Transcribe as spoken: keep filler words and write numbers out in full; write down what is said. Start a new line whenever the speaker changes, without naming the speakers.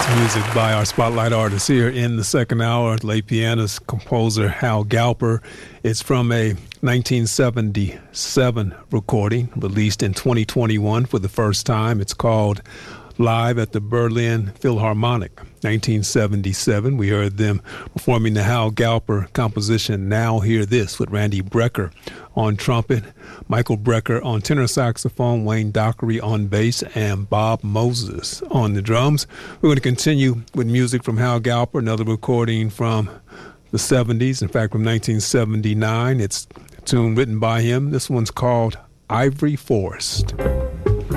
Music by our spotlight artist here in the second hour, late pianist, composer Hal Galper. It's from a nineteen seventy-seven recording released in twenty twenty-one for the first time. It's called Live at the Berlin Philharmonic, nineteen seventy-seven. We heard them performing the Hal Galper composition Now Hear This with Randy Brecker on trumpet, Michael Brecker on tenor saxophone, Wayne Dockery on bass, and Bob Moses on the drums. We're going to continue with music from Hal Galper, another recording from the seventies, in fact, from nineteen seventy-nine. It's a tune written by him. This one's called Ivory Forest.